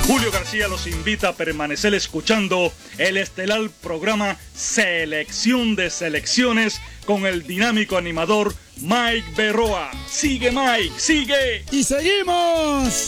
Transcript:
Julio García los invita a permanecer escuchando el estelar programa Selección de Selecciones con el dinámico animador Mike Berroa. ¡Sigue, Mike! ¡Sigue! ¡Y seguimos!